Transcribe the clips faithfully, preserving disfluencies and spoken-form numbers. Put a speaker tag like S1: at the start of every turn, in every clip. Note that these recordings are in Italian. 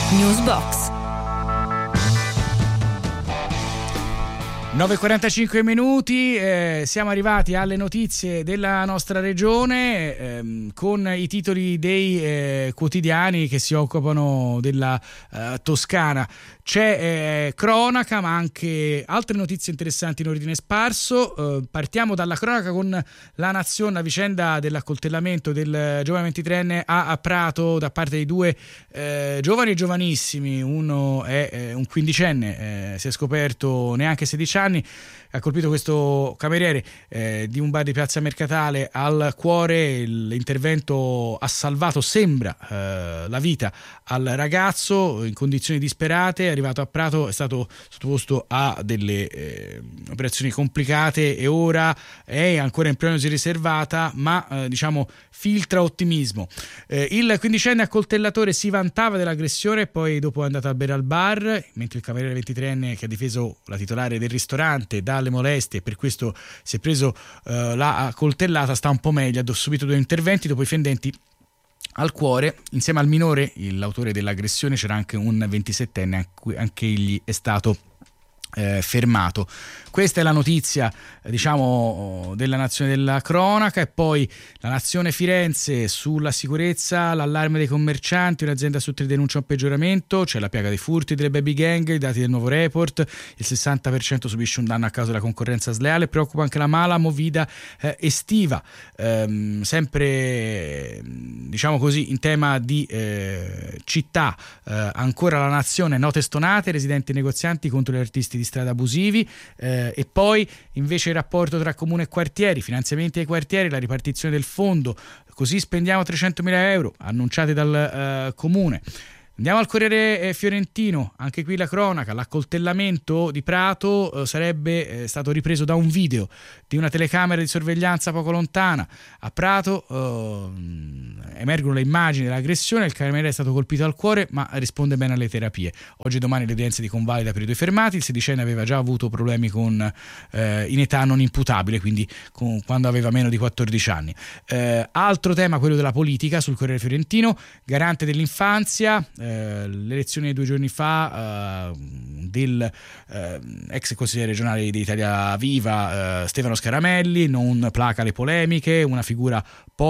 S1: Newsbox.
S2: nove e quarantacinque minuti, eh, siamo arrivati alle notizie della nostra regione ehm, con i titoli dei eh, quotidiani che si occupano della eh, Toscana. C'è eh, cronaca, ma anche altre notizie interessanti in ordine sparso. Eh, partiamo dalla cronaca con La Nazione, la vicenda dell'accoltellamento del giovane ventitreenne a Prato da parte di due eh, giovani e giovanissimi. Uno è eh, un quindicenne, eh, si è scoperto neanche sedici anni. Ha colpito questo cameriere eh, di un bar di Piazza Mercatale al cuore. L'intervento ha salvato, sembra, eh, la vita al ragazzo in condizioni disperate. È arrivato a Prato, è stato sottoposto a delle eh, operazioni complicate e ora è ancora in prognosi riservata, ma eh, diciamo filtra ottimismo. Eh, il quindicenne accoltellatore si vantava dell'aggressione e poi dopo è andato a bere al bar, mentre il cameriere ventitreenne, che ha difeso la titolare del ristorante dalle molestie e per questo si è preso eh, la coltellata, sta un po' meglio. Ha subito due interventi dopo i fendenti al cuore. Insieme al minore, l'autore dell'aggressione, c'era anche un ventisettenne, anche egli è stato Eh, fermato. Questa è la notizia, diciamo, della Nazione della cronaca. E poi La Nazione Firenze sulla sicurezza, l'allarme dei commercianti, un'azienda su tre denuncia un peggioramento, c'è la piaga dei furti delle baby gang, i dati del nuovo report, il sessanta per cento subisce un danno a causa della concorrenza sleale, preoccupa anche la mala movida eh, estiva. Ehm, sempre diciamo così in tema di eh, città, eh, ancora La Nazione, note stonate, residenti e negozianti contro gli artisti di strada abusivi, eh, e poi invece il rapporto tra comune e quartieri, finanziamenti ai quartieri, la ripartizione del fondo, così spendiamo trecentomila euro annunciati dal eh, comune. Andiamo al Corriere eh, Fiorentino, anche qui la cronaca, l'accoltellamento di Prato eh, sarebbe eh, stato ripreso da un video di una telecamera di sorveglianza poco lontana. A Prato eh, emergono le immagini dell'aggressione, il cameriere è stato colpito al cuore ma risponde bene alle terapie. Oggi e domani le udienze di convalida per i due fermati. Il sedicenne aveva già avuto problemi con, eh, in età non imputabile, quindi con, quando aveva meno di quattordici anni. Eh, altro tema, quello della politica, sul Corriere Fiorentino, garante dell'infanzia. Eh, l'elezione di due giorni fa uh, del uh, ex consigliere regionale di Italia Viva, uh, Stefano Scaramelli, non placa le polemiche, una figura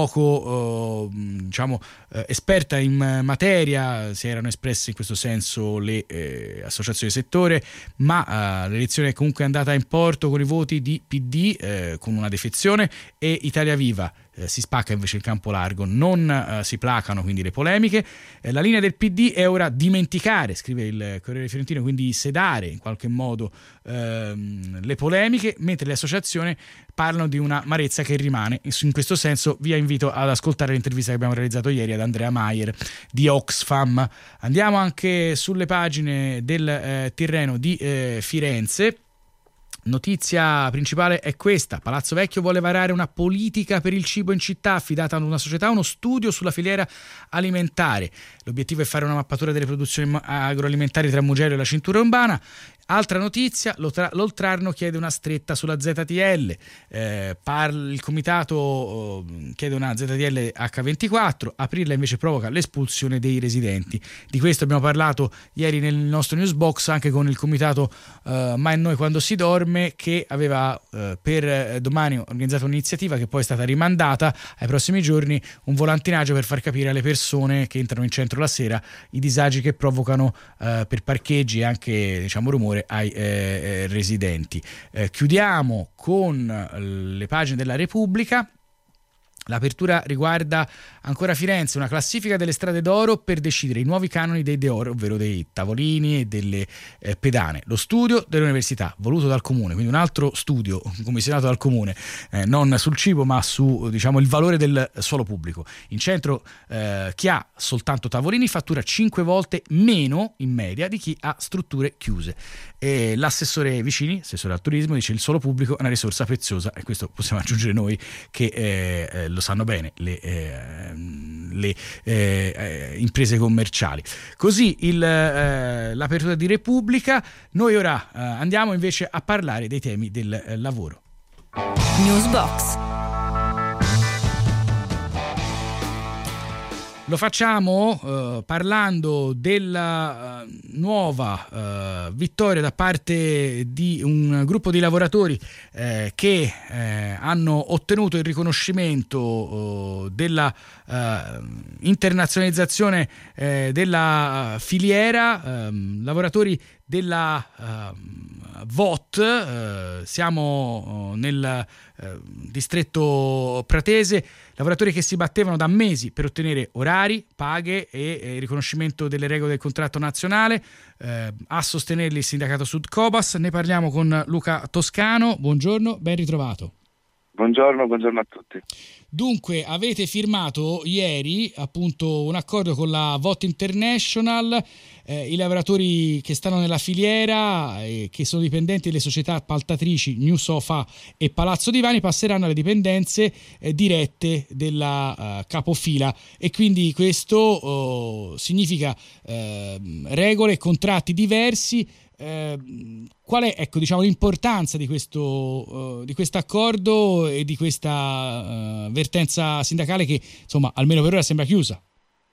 S2: poco uh, diciamo uh, esperta in materia. Si erano espresse in questo senso le eh, associazioni di settore, ma uh, l'elezione è comunque andata in porto con i voti di P D eh, con una defezione, e Italia Viva eh, si spacca invece il campo largo, non eh, si placano quindi le polemiche. Eh, la linea del P D è ora dimenticare, scrive il Corriere Fiorentino, quindi sedare in qualche modo ehm, le polemiche, mentre le associazioni parlano di una amarezza che rimane. In questo senso vi invito ad ascoltare l'intervista che abbiamo realizzato ieri ad Andrea Maier di Oxfam. Andiamo anche sulle pagine del eh, Tirreno di eh, Firenze. Notizia principale è questa: Palazzo Vecchio vuole varare una politica per il cibo in città affidata ad una società, uno studio sulla filiera alimentare. L'obiettivo è fare una mappatura delle produzioni agroalimentari tra Mugello e la cintura urbana. Altra notizia, l'Oltrarno chiede una stretta sulla Z T L, eh, parla, il comitato eh, chiede una Z T L acca ventiquattro, aprirla invece provoca l'espulsione dei residenti. Di questo abbiamo parlato ieri nel nostro newsbox anche con il comitato eh, Ma è noi quando si dorme, che aveva eh, per domani organizzato un'iniziativa che poi è stata rimandata ai prossimi giorni, un volantinaggio per far capire alle persone che entrano in centro la sera i disagi che provocano eh, per parcheggi e anche diciamo rumore ai eh, residenti. Eh, chiudiamo con le pagine della Repubblica. L'apertura riguarda ancora Firenze, una classifica delle strade d'oro per decidere i nuovi canoni dei Deor, ovvero dei tavolini e delle eh, pedane. Lo studio dell'università, voluto dal comune, quindi un altro studio commissionato dal comune, eh, non sul cibo ma su diciamo il valore del suolo pubblico. In centro eh, chi ha soltanto tavolini fattura cinque volte meno in media di chi ha strutture chiuse. E l'assessore Vicini, assessore al turismo, dice il suolo pubblico è una risorsa preziosa, e questo possiamo aggiungere noi che eh, lo sanno bene le, eh, le eh, imprese commerciali. Così il, eh, l'apertura di Repubblica. Noi ora eh, andiamo invece a parlare dei temi del eh, lavoro.
S1: Newsbox.
S2: Lo facciamo eh, parlando della eh, nuova eh, vittoria da parte di un gruppo di lavoratori eh, che eh, hanno ottenuto il riconoscimento eh, della eh, internazionalizzazione eh, della filiera, eh, lavoratori della eh, V O T, eh, siamo nel eh, distretto pratese, lavoratori che si battevano da mesi per ottenere orari, paghe e eh, riconoscimento delle regole del contratto nazionale. Eh, a sostenerli il sindacato Sud Cobas. Ne parliamo con Luca Toscano. Buongiorno, ben ritrovato.
S1: Buongiorno, buongiorno a tutti.
S2: Dunque, avete firmato ieri appunto un accordo con la V O T International, eh, i lavoratori che stanno nella filiera e eh, che sono dipendenti delle società appaltatrici New Sofa e Palazzo Divani passeranno alle dipendenze eh, dirette della uh, capofila, e quindi questo oh, significa eh, regole e contratti diversi. Eh, qual è, ecco, diciamo, l'importanza di questo uh, di questo accordo e di questa uh, vertenza sindacale che, insomma, almeno per ora sembra chiusa?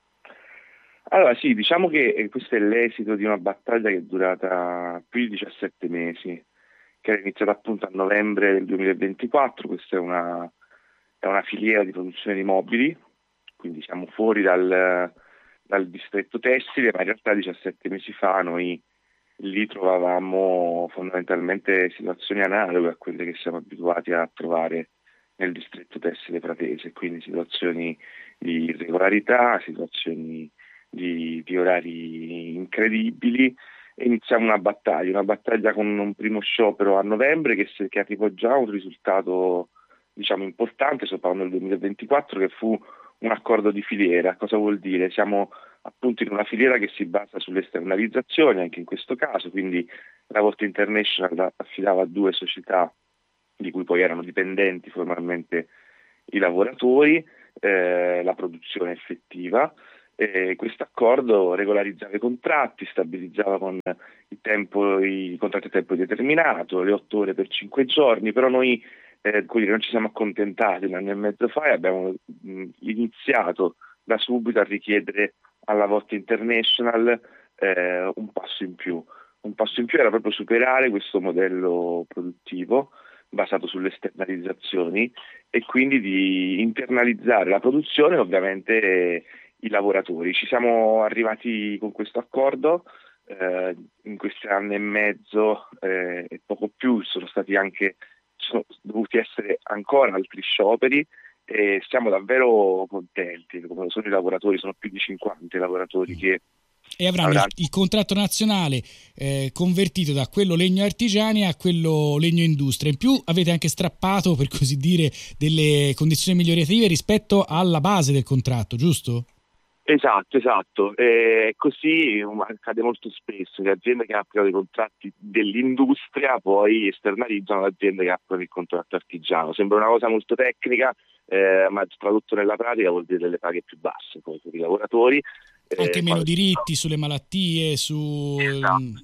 S1: Allora sì, diciamo che questo è l'esito di una battaglia che è durata più di diciassette mesi, che è iniziata appunto a novembre del duemilaventiquattro. Questa è una, è una filiera di produzione di mobili, quindi siamo fuori dal, dal distretto tessile, ma in realtà diciassette mesi fa noi lì trovavamo fondamentalmente situazioni analoghe a quelle che siamo abituati a trovare nel distretto tessile pratese, quindi situazioni di irregolarità, situazioni di, di orari incredibili, e iniziamo una battaglia, una battaglia con un primo sciopero a novembre che, se, che arrivò già a un risultato, diciamo, importante, sto parlando del duemilaventiquattro, che fu un accordo di filiera. Cosa vuol dire? Siamo appunto in una filiera che si basa sulle esternalizzazioni, anche in questo caso, quindi la V O T International affidava a due società di cui poi erano dipendenti formalmente i lavoratori eh, la produzione effettiva. Eh, questo accordo regolarizzava i contratti, stabilizzava con il tempo, i contratti a tempo determinato, le otto ore per cinque giorni, però noi eh, non ci siamo accontentati un anno e mezzo fa e abbiamo mh, iniziato da subito a richiedere alla V O T International eh, un passo in più. Un passo in più era proprio superare questo modello produttivo basato sulle esternalizzazioni e quindi di internalizzare la produzione e ovviamente eh, i lavoratori. Ci siamo arrivati con questo accordo, eh, in questi anni e mezzo eh, e poco più sono stati anche, sono dovuti essere ancora altri scioperi, e siamo davvero contenti. Come sono i lavoratori, sono più di cinquanta i lavoratori che
S2: e avranno avranno... il, il contratto nazionale eh, convertito da quello legno artigiani a quello legno industria. In più avete anche strappato, per così dire, delle condizioni migliorative rispetto alla base del contratto, giusto?
S1: Esatto, esatto. E così accade molto spesso. Le aziende che applicano i contratti dell'industria poi esternalizzano le aziende che applicano il contratto artigiano. Sembra una cosa molto tecnica, eh, ma tradotto nella pratica vuol dire delle paghe più basse poi per i lavoratori.
S2: Anche
S1: eh,
S2: meno diritti sulle malattie, su...
S1: Esatto.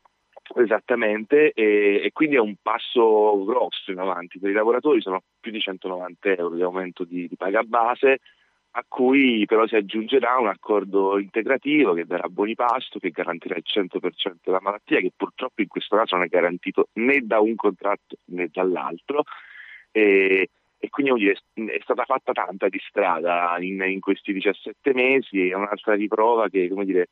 S1: Esattamente, e, e quindi è un passo grosso in avanti. Per i lavoratori sono più di centonovanta euro di aumento di, di paga base, a cui però si aggiungerà un accordo integrativo che darà buoni pasto, che garantirà il cento per cento della malattia, che purtroppo in questo caso non è garantito né da un contratto né dall'altro, e, e quindi dire, è stata fatta tanta di strada in, in questi diciassette mesi. È un'altra riprova che, come dire,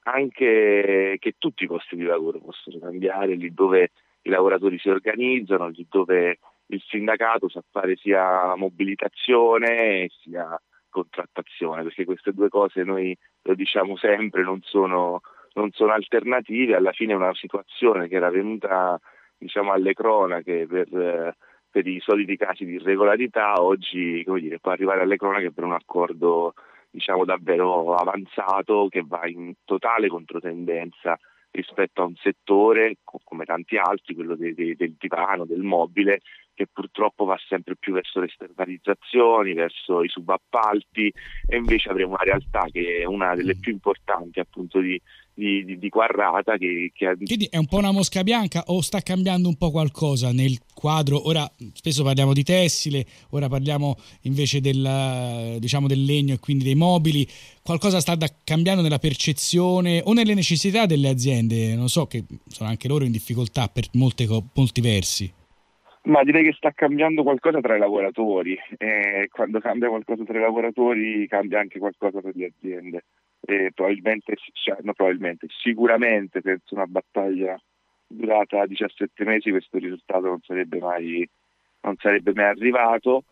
S1: anche che tutti i posti di lavoro possono cambiare, lì dove i lavoratori si organizzano, lì dove il sindacato sa fare sia mobilitazione sia contrattazione, perché queste due cose, noi lo diciamo sempre, non sono, non sono alternative. Alla fine è una situazione che era venuta, diciamo, alle cronache per, per i soliti casi di irregolarità, oggi, come dire, può arrivare alle cronache per un accordo, diciamo, davvero avanzato, che va in totale controtendenza rispetto a un settore come tanti altri, quello de, de, del divano, del mobile, che che purtroppo va sempre più verso le esternalizzazioni, verso i subappalti, e invece avremo una realtà che è una delle più importanti appunto di, di, di, di Quarrata. Che, che...
S2: Quindi è un po' una mosca bianca o sta cambiando un po' qualcosa nel quadro? Ora spesso parliamo di tessile, ora parliamo invece del, diciamo, del legno e quindi dei mobili. Qualcosa sta da cambiando nella percezione o nelle necessità delle aziende? Non so, che sono anche loro in difficoltà per molte, molti versi.
S1: Ma direi che sta cambiando qualcosa tra i lavoratori, e quando cambia qualcosa tra i lavoratori cambia anche qualcosa per le aziende. E probabilmente, cioè, no, probabilmente, sicuramente penso una battaglia durata diciassette mesi questo risultato non sarebbe mai, non sarebbe mai arrivato,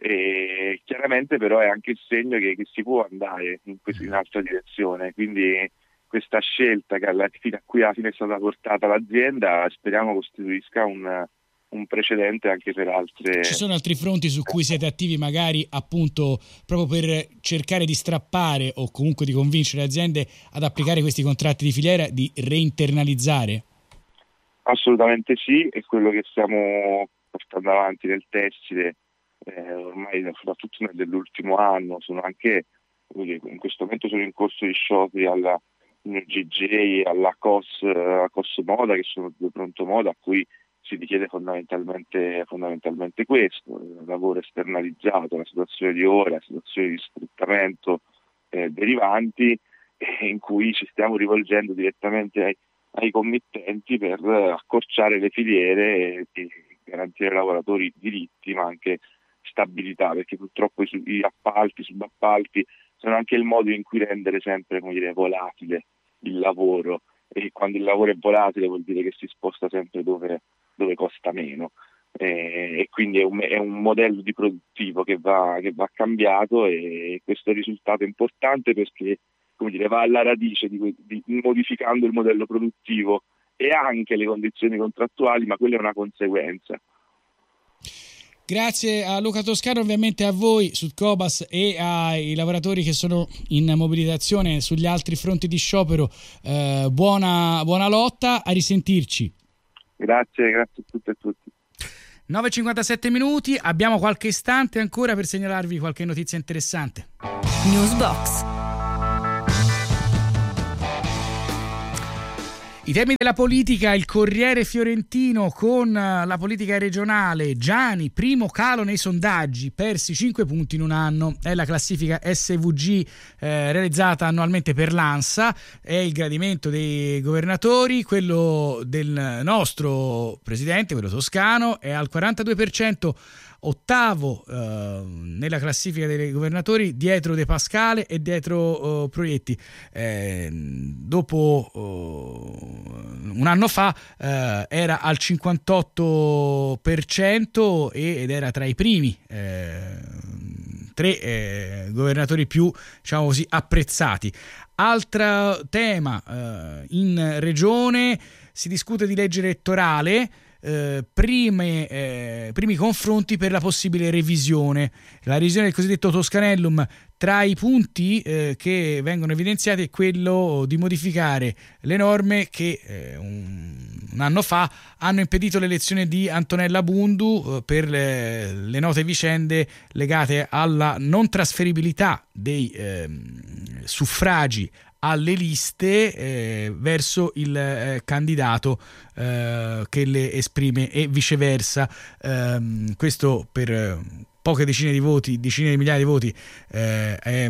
S1: e chiaramente però è anche il segno che, che si può andare in, questa, in un'altra direzione, quindi questa scelta che alla fine, a cui alla fine è stata portata l'azienda, speriamo costituisca un un precedente anche per altre.
S2: Ci sono altri fronti su cui siete attivi, magari appunto proprio per cercare di strappare o comunque di convincere le aziende ad applicare questi contratti di filiera, di reinternalizzare?
S1: Assolutamente sì, è quello che stiamo portando avanti nel tessile, eh, ormai soprattutto nell'ultimo anno. Sono anche, in questo momento sono in corso di scioperi alla G J, alla COS, alla COS Moda, che sono due pronto moda a cui si richiede fondamentalmente, fondamentalmente questo, il lavoro esternalizzato, la situazione di ora, la situazione di sfruttamento eh, derivanti, eh, in cui ci stiamo rivolgendo direttamente ai, ai committenti per accorciare le filiere e garantire ai lavoratori diritti ma anche stabilità, perché purtroppo i, i appalti, i subappalti sono anche il modo in cui rendere sempre, come dire, volatile il lavoro, e quando il lavoro è volatile vuol dire che si sposta sempre dove dove costa meno, eh, e quindi è un, è un modello di produttivo che va, che va cambiato, e questo risultato è importante perché, come dire, va alla radice di, di, modificando il modello produttivo e anche le condizioni contrattuali, ma quella è una conseguenza.
S2: Grazie a Luca Toscano, ovviamente a voi Sudcobas e ai lavoratori che sono in mobilitazione sugli altri fronti di sciopero. Eh, buona, buona lotta, a risentirci.
S1: Grazie, grazie a tutte e tutti.
S2: nove e cinquantasette minuti, abbiamo qualche istante ancora per segnalarvi qualche notizia interessante.
S3: Newsbox.
S2: I temi della politica, il Corriere Fiorentino con la politica regionale. Giani, primo calo nei sondaggi, persi cinque punti in un anno. È la classifica S V G eh, realizzata annualmente per l'ANSA. È il gradimento dei governatori, quello del nostro presidente, quello toscano, è al quarantadue per cento, ottavo eh, nella classifica dei governatori, dietro De Pascale e dietro eh, Proietti. Eh, dopo eh, un anno fa eh, era al cinquantotto per cento ed era tra i primi eh, tre eh, governatori più, diciamo così, apprezzati. Altro tema, eh, in regione si discute di legge elettorale. Eh, prime, eh, primi confronti per la possibile revisione. La revisione del cosiddetto Toscanellum, tra i punti eh, che vengono evidenziati è quello di modificare le norme che eh, un, un anno fa hanno impedito l'elezione di Antonella Bundu eh, per le, le note vicende legate alla non trasferibilità dei eh, suffragi alle liste eh, verso il eh, candidato eh, che le esprime e viceversa. Eh, questo per eh, poche decine di voti, decine di migliaia di voti eh, è,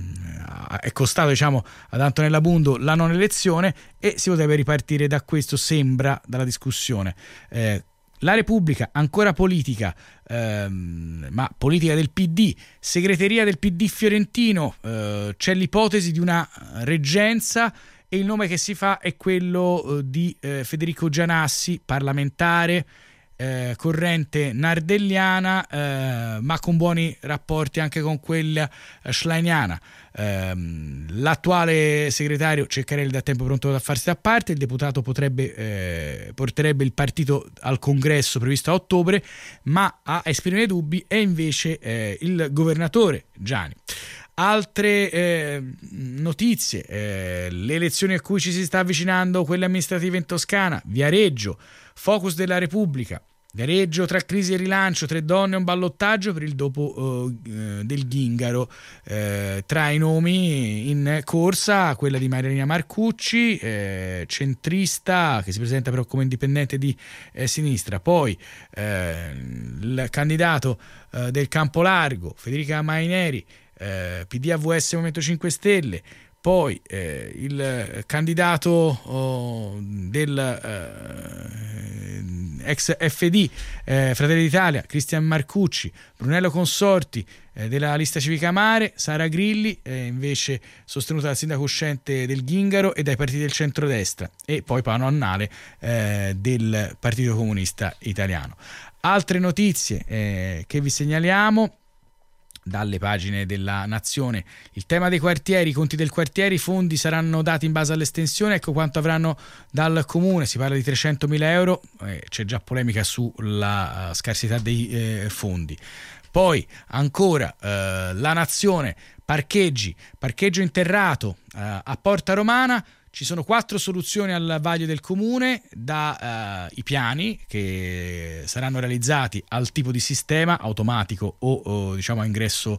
S2: è costato, diciamo, ad Antonella Bundu la non elezione, e si potrebbe ripartire da questo, sembra, dalla discussione. Eh, La Repubblica, ancora politica, ehm, ma politica del P D, segreteria del P D fiorentino, eh, c'è l'ipotesi di una reggenza e il nome che si fa è quello eh, di eh, Federico Gianassi, parlamentare, eh, corrente nardelliana, eh, ma con buoni rapporti anche con quella eh, schleiniana. Um, l'attuale segretario Ceccarelli da tempo pronto a farsi da parte. Il deputato potrebbe eh, porterebbe il partito al congresso previsto a ottobre, ma a esprimere dubbi è invece eh, il governatore Giani. Altre eh, notizie, eh, le elezioni a cui ci si sta avvicinando, quelle amministrative in Toscana, Viareggio, focus della Repubblica. Gareggio tra crisi e rilancio, tre donne e un ballottaggio per il dopo eh, del Gingaro. Eh, tra i nomi in corsa quella di Marilina Marcucci, eh, centrista che si presenta però come indipendente di eh, sinistra. Poi eh, il candidato eh, del Campolargo, Federica Maineri, eh, P D A V S Movimento cinque Stelle. Poi eh, il candidato oh, del eh, ex F D eh, Fratelli d'Italia, Cristian Marcucci, Brunello Consorti eh, della lista civica Mare, Sara Grilli eh, invece sostenuta dal sindaco uscente del Gingaro e dai partiti del centrodestra, e poi Paolo Annale eh, del Partito Comunista Italiano. Altre notizie eh, che vi segnaliamo dalle pagine della Nazione: il tema dei quartieri, i conti del quartiere, i fondi saranno dati in base all'estensione, ecco quanto avranno dal comune, si parla di trecentomila euro, eh, c'è già polemica sulla uh, scarsità dei eh, fondi. Poi ancora uh, la Nazione, parcheggi, parcheggio interrato uh, a Porta Romana. Ci sono quattro soluzioni al vaglio del comune, da uh, i piani che saranno realizzati al tipo di sistema automatico o, o diciamo a ingresso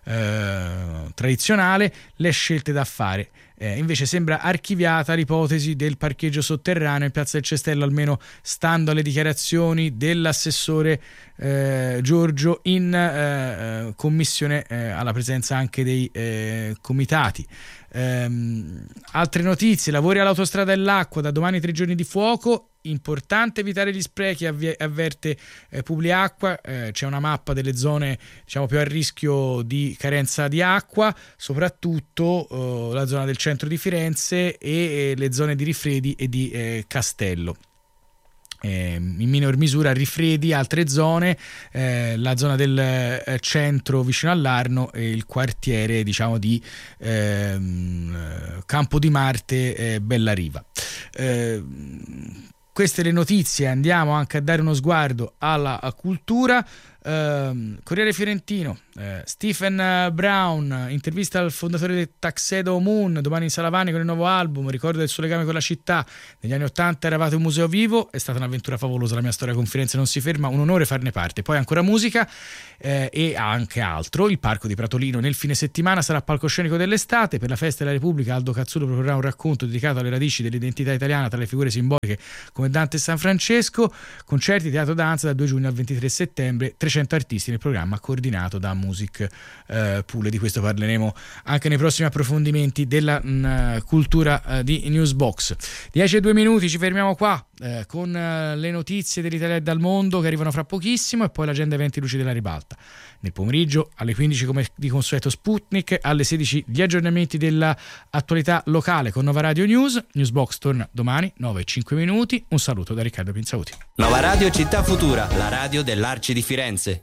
S2: uh, tradizionale, le scelte da fare. Eh, invece sembra archiviata l'ipotesi del parcheggio sotterraneo in Piazza del Cestello, almeno stando alle dichiarazioni dell'assessore eh, Giorgio in eh, commissione eh, alla presenza anche dei eh, comitati. Um, altre notizie: lavori all'autostrada dell'acqua, da domani tre giorni di fuoco, importante evitare gli sprechi, avvi- avverte eh, Publiacqua. Eh, c'è una mappa delle zone diciamo più a rischio di carenza di acqua, soprattutto eh, la zona del centro di Firenze e eh, le zone di Rifredi e di eh, Castello. Eh, in minor misura Rifredi, altre zone, eh, la zona del eh, centro vicino all'Arno e il quartiere diciamo di eh, Campo di Marte, eh, Bellariva. Eh, queste le notizie, andiamo anche a dare uno sguardo alla cultura. Uh, Corriere Fiorentino, uh, Stephen Brown, intervista al fondatore del Tuxedo Moon, domani in Salavani con il nuovo album, ricorda il suo legame con la città, negli anni ottanta eravate un museo vivo, è stata un'avventura favolosa, la mia storia con Firenze non si ferma, un onore farne parte. Poi ancora musica eh, e anche altro. Il Parco di Pratolino nel fine settimana sarà palcoscenico dell'estate, per la festa della Repubblica Aldo Cazzulo proporrà un racconto dedicato alle radici dell'identità italiana tra le figure simboliche come Dante e San Francesco, concerti, teatro, danza dal due giugno al ventitré settembre, trecento artisti nel programma coordinato da Music eh, Pool. Di questo parleremo anche nei prossimi approfondimenti della mh, cultura uh, di Newsbox. dieci e due minuti, ci fermiamo qua eh, con uh, le notizie dell'Italia e dal mondo che arrivano fra pochissimo, e poi l'agenda eventi luci della ribalta. Nel pomeriggio alle quindici come di consueto Sputnik, alle sedici gli aggiornamenti dell'attualità locale con Nova Radio News. Newsbox torna domani nove e cinque minuti. Un saluto da Riccardo Pinzauti.
S3: Nova Radio Città Futura, la radio dell'Arci di Firenze.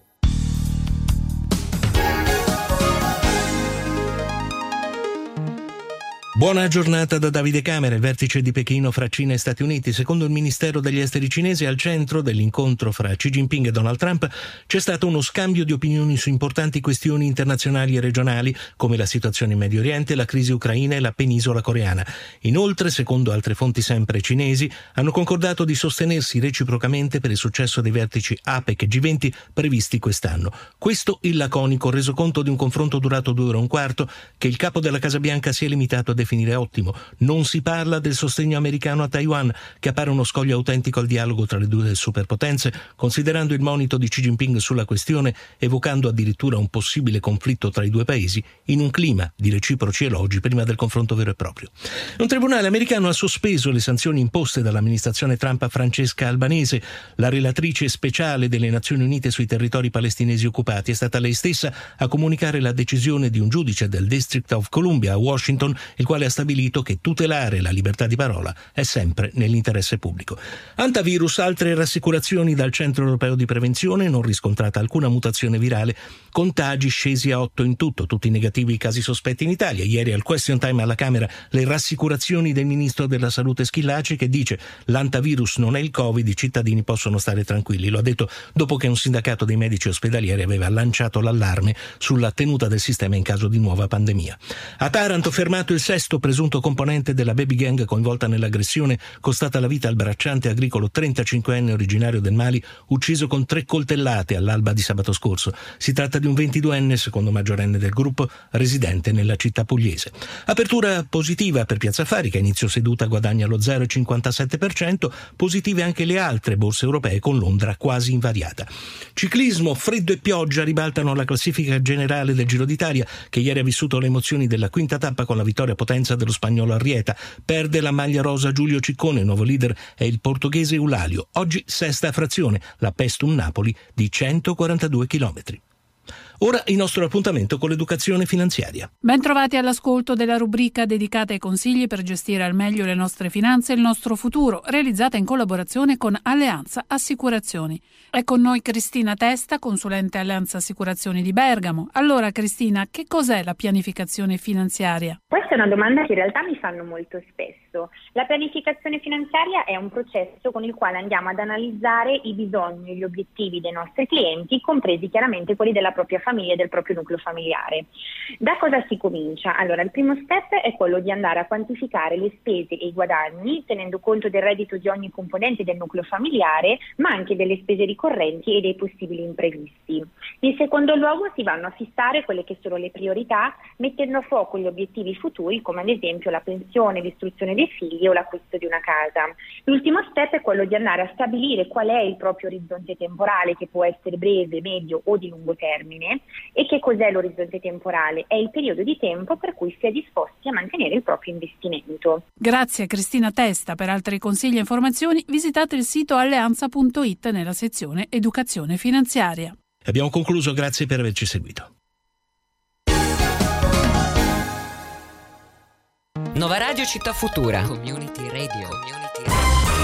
S4: Buona giornata da Davide Camera. Il vertice di Pechino fra Cina e Stati Uniti. Secondo il Ministero degli Esteri cinese, al centro dell'incontro fra Xi Jinping e Donald Trump c'è stato uno scambio di opinioni su importanti questioni internazionali e regionali come la situazione in Medio Oriente, la crisi ucraina e la penisola coreana. Inoltre, secondo altre fonti sempre cinesi, hanno concordato di sostenersi reciprocamente per il successo dei vertici APEC e G venti previsti quest'anno. Questo il laconico resoconto di un confronto durato due ore e un quarto che il capo della Casa Bianca si è limitato a definire ottimo. Non si parla del sostegno americano a Taiwan, che appare uno scoglio autentico al dialogo tra le due superpotenze, considerando il monito di Xi Jinping sulla questione, evocando addirittura un possibile conflitto tra i due paesi in un clima di reciproci elogi prima del confronto vero e proprio. Un tribunale americano ha sospeso le sanzioni imposte dall'amministrazione Trump a Francesca Albanese, la relatrice speciale delle Nazioni Unite sui territori palestinesi occupati. È stata lei stessa a comunicare la decisione di un giudice del District of Columbia a Washington, il quale ha stabilito che tutelare la libertà di parola è sempre nell'interesse pubblico. Antivirus, altre rassicurazioni dal Centro Europeo di Prevenzione, non riscontrata alcuna mutazione virale, contagi scesi a otto in tutto, tutti negativi i casi sospetti in Italia. Ieri al question time alla Camera le rassicurazioni del Ministro della Salute Schillaci, che dice l'antivirus non è il Covid, i cittadini possono stare tranquilli. Lo ha detto dopo che un sindacato dei medici ospedalieri aveva lanciato l'allarme sulla tenuta del sistema in caso di nuova pandemia. A Taranto fermato il sesto sesto presunto componente della baby gang coinvolta nell'aggressione costata la vita al bracciante agricolo trentacinquenne originario del Mali, ucciso con tre coltellate all'alba di sabato scorso. Si tratta di un ventiduenne, secondo maggiorenne del gruppo, residente nella città pugliese. Apertura positiva per Piazza Affari, che a inizio seduta guadagna lo zero virgola cinquantasette per cento, positive anche le altre borse europee con Londra quasi invariata. Ciclismo, freddo e pioggia ribaltano la classifica generale del Giro d'Italia, che ieri ha vissuto le emozioni della quinta tappa con la vittoria a Potenza dello spagnolo Arrieta. Perde la maglia rosa Giulio Ciccone, il nuovo leader è il portoghese Eulalio. Oggi sesta frazione, la Pestum Napoli di centoquarantadue chilometri. Ora il nostro appuntamento con l'educazione finanziaria.
S5: Ben trovati all'ascolto della rubrica dedicata ai consigli per gestire al meglio le nostre finanze e il nostro futuro, realizzata in collaborazione con Alleanza Assicurazioni. È con noi Cristina Testa, consulente Alleanza Assicurazioni di Bergamo. Allora Cristina, che cos'è la pianificazione finanziaria?
S6: Questa è una domanda che in realtà mi fanno molto spesso. La pianificazione finanziaria è un processo con il quale andiamo ad analizzare i bisogni e gli obiettivi dei nostri clienti, compresi chiaramente quelli della propria famiglia e del proprio nucleo familiare. Da cosa si comincia? Allora, il primo step è quello di andare a quantificare le spese e i guadagni, tenendo conto del reddito di ogni componente del nucleo familiare, ma anche delle spese ricorrenti e dei possibili imprevisti. In secondo luogo si vanno a fissare quelle che sono le priorità, mettendo a fuoco gli obiettivi futuri, come ad esempio la pensione, l'istruzione dei figli o l'acquisto di una casa. L'ultimo step è quello di andare a stabilire qual è il proprio orizzonte temporale, che può essere breve, medio o di lungo termine. E che cos'è l'orizzonte temporale? È il periodo di tempo per cui si è disposti a mantenere il proprio investimento.
S5: Grazie Cristina Testa. Per altri consigli e informazioni visitate il sito alleanza punto it nella sezione Educazione finanziaria.
S4: Abbiamo concluso, grazie per averci seguito.
S3: Nova Radio Città Futura.
S7: Community Radio. Community Radio.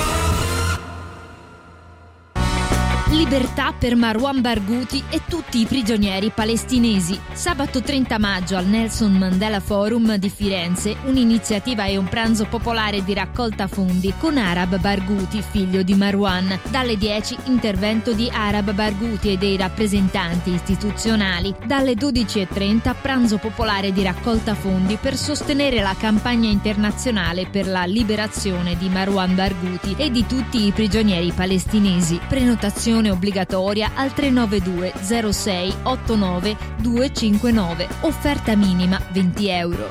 S8: Libertà per Marwan Barghouti e tutti i prigionieri palestinesi. Sabato trenta maggio al Nelson Mandela Forum di Firenze, un'iniziativa e un pranzo popolare di raccolta fondi con Arab Barghouti, figlio di Marwan. Dalle dieci intervento di Arab Barghouti e dei rappresentanti istituzionali. Dalle dodici e trenta pranzo popolare di raccolta fondi per sostenere la campagna internazionale per la liberazione di Marwan Barghouti e di tutti i prigionieri palestinesi. Prenotazione obbligatoria al tre nove due zero sei otto nove due cinque nove. Offerta minima venti euro.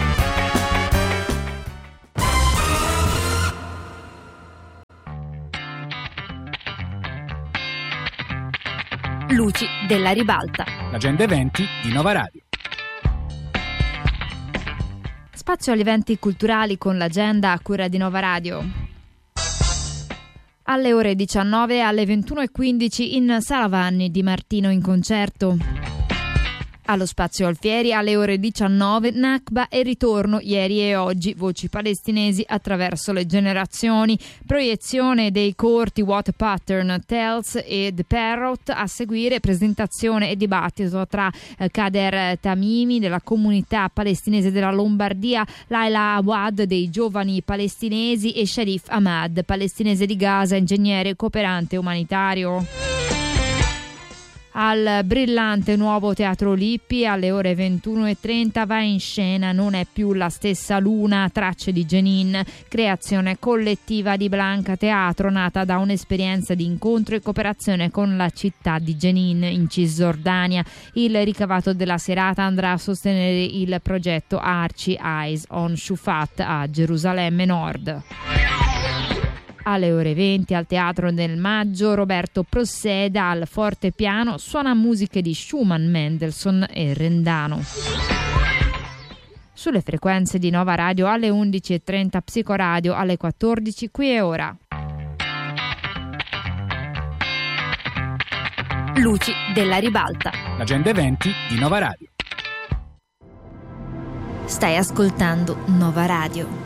S8: Luci della ribalta.
S2: L'agenda eventi di Nova Radio.
S8: Spazio agli eventi culturali con l'agenda a cura di Nova Radio. Alle ore diciannove e alle ventuno e quindici in Sala Vanni di Martino in concerto. Allo Spazio Alfieri alle ore diciannove Nakba e ritorno ieri e oggi, voci palestinesi attraverso le generazioni, proiezione dei corti What Pattern Tells e The Parrot, a seguire presentazione e dibattito tra Kader Tamimi della comunità palestinese della Lombardia, Laila Awad dei giovani palestinesi e Sharif Ahmad, palestinese di Gaza, ingegnere cooperante umanitario. Al brillante nuovo Teatro Lippi alle ore ventuno e trenta va in scena Non è più la stessa luna, tracce di Jenin, creazione collettiva di Blanca Teatro nata da un'esperienza di incontro e cooperazione con la città di Jenin in Cisgiordania. Il ricavato della serata andrà a sostenere il progetto Archie Eyes on Shufat a Gerusalemme Nord. Alle ore venti al Teatro del Maggio Roberto Prosseda al fortepiano suona musiche di Schumann, Mendelssohn e Rendano. Sulle frequenze di Nova Radio alle undici e trenta Psicoradio, alle quattordici Qui e Ora. Luci della ribalta.
S2: L'agenda eventi di Nova Radio.
S8: Stai ascoltando Nova Radio.